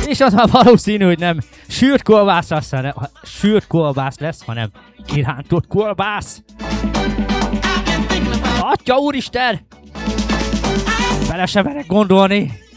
És az már valószínű, hogy nem sült kolbász lesz, hanem kirántott kolbász. Atya úristen! Bele se merek gondolni.